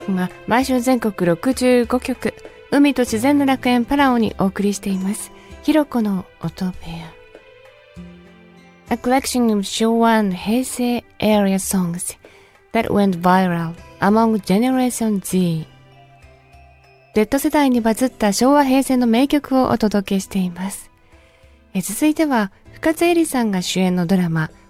が毎週全国65局、海と自然の楽園パラオにお送りしています。ひろこの音部屋。A collection of 昭和and 平成 area songs that went viral among Generation Z。Z 世代にバズった昭和平成の名曲をお届けしています。続いては深津絵里さんが主演のドラマ